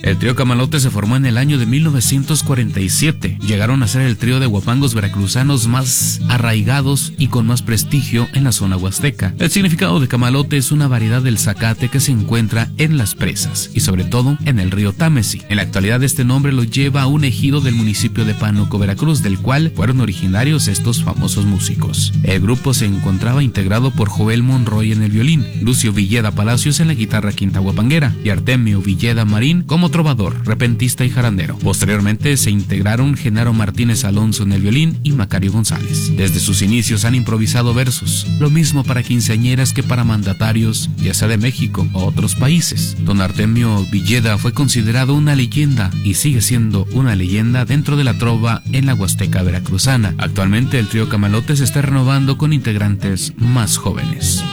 El trío Camalote se formó en el año de 1947. Llegaron a ser el trío de huapangos veracruzanos más arraigados y con más prestigio en la zona huasteca. El significado de camalote es una variedad del zacate que se encuentra en las presas y sobre todo en el río Támesi. En la actualidad este nombre lo lleva a un ejido del municipio de Pánuco, Veracruz, del cual fueron originarios estos famosos músicos. El grupo se encontraba integrado por Joel Monroy en el violín, Lucio Villeda Palacios en la guitarra quinta huapanguera y Artemio Villeda Marín como trovador, repentista y jarandero. Posteriormente se integraron Genaro Martínez Alonso en el violín y Macario González. Desde sus inicios han improvisado versos, lo mismo para quinceañeras que para mandatarios, ya sea de México o otros países. Don Artemio Villeda fue considerado una leyenda y sigue siendo una leyenda dentro de la trova en la Huasteca veracruzana. Actualmente el trío Camalote se está renovando con integrantes más jóvenes.